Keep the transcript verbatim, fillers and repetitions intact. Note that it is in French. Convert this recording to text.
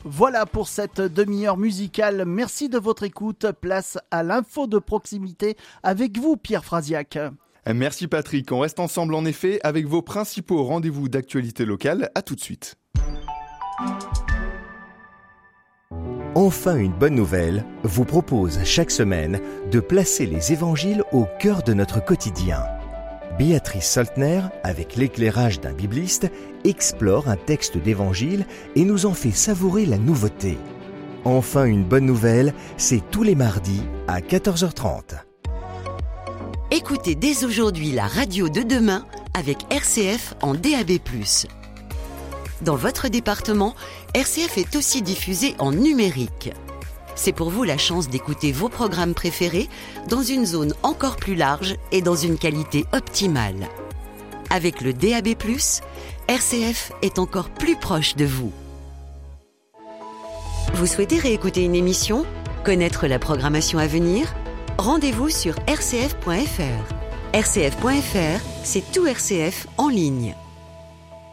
Voilà pour cette demi-heure musicale. Merci de votre écoute. Place à l'info de proximité avec vous, Pierre Frasiac. Merci Patrick. On reste ensemble en effet avec vos principaux rendez-vous d'actualité locale. À tout de suite. Enfin une bonne nouvelle vous propose chaque semaine de placer les évangiles au cœur de notre quotidien. Béatrice Soltner, avec l'éclairage d'un bibliste, explore un texte d'évangile et nous en fait savourer la nouveauté. Enfin une bonne nouvelle, c'est tous les mardis à quatorze heures trente. Écoutez dès aujourd'hui la radio de demain avec R C F en D A B plus. Dans votre département, R C F est aussi diffusé en numérique. C'est pour vous la chance d'écouter vos programmes préférés dans une zone encore plus large et dans une qualité optimale. Avec le D A B plus, R C F est encore plus proche de vous. Vous souhaitez réécouter une émission ? Connaître la programmation à venir ? Rendez-vous sur r c f point f r. r c f point f r, c'est tout R C F en ligne.